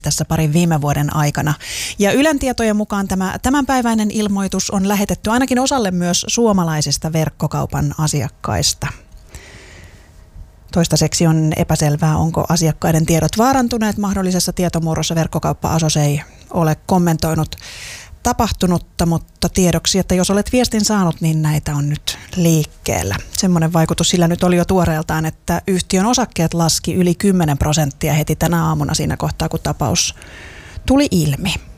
tässä parin viime vuoden aikana. Ja Ylen tietojen mukaan tämänpäiväinen ilmoitus on lähetetty ainakin osalle myös suomalaisista verkkokaupan asiakkaista. Toistaiseksi on epäselvää, onko asiakkaiden tiedot vaarantuneet mahdollisessa tietomurrossa. Verkkokauppa-asos ei ole kommentoinut tapahtunutta, mutta tiedoksi, että jos olet viestin saanut, niin näitä on nyt liikkeellä. Semmoinen vaikutus sillä nyt oli jo tuoreeltaan, että yhtiön osakkeet laski yli 10% heti tänä aamuna siinä kohtaa, kun tapaus tuli ilmi.